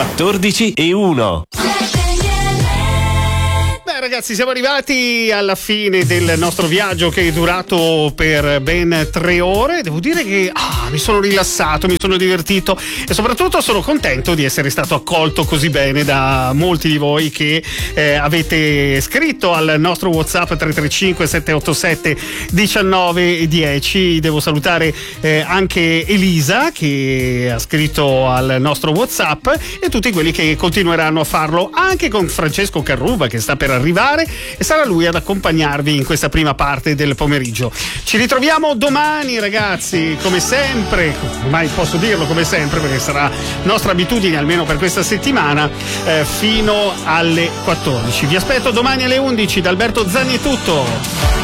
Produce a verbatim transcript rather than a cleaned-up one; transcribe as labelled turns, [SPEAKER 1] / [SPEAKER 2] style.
[SPEAKER 1] quattordici e uno.
[SPEAKER 2] Ragazzi, siamo arrivati alla fine del nostro viaggio che è durato per ben tre ore. Devo dire che ah, mi sono rilassato, mi sono divertito e soprattutto sono contento di essere stato accolto così bene da molti di voi che eh, avete scritto al nostro WhatsApp tre tre cinque sette otto sette uno nove uno zero. Devo salutare eh, anche Elisa che ha scritto al nostro WhatsApp e tutti quelli che continueranno a farlo, anche con Francesco Carruba che sta per arrivare e sarà lui ad accompagnarvi in questa prima parte del pomeriggio. Ci ritroviamo domani, ragazzi, come sempre, ormai posso dirlo come sempre perché sarà nostra abitudine almeno per questa settimana, eh, fino alle quattordici. Vi aspetto domani alle undici. Da Alberto Zanni è tutto.